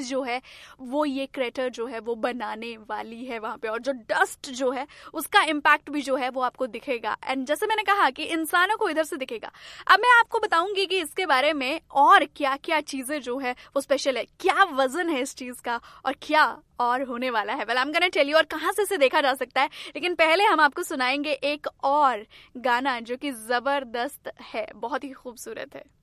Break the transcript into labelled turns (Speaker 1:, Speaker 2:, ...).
Speaker 1: चीज जो है वो ये क्रेटर जो है वो बनाने वाली है वहां पे, और जो डस्ट जो है उसका इम्पैक्ट भी जो है वो आपको दिखेगा। एंड जैसे मैंने कहा कि इंसानों को इधर से दिखेगा। अब मैं आपको बताऊंगी कि इसके बारे में और क्या क्या चीजें जो है वो स्पेशल है, क्या वजन है इस चीज का और क्या और होने वाला है। Well I am gonna tell you और कहाँ से इसे देखा जा सकता है। लेकिन पहले हम आपको सुनाएंगे एक और गाना जो कि जबरदस्त है, बहुत ही खूबसूरत है।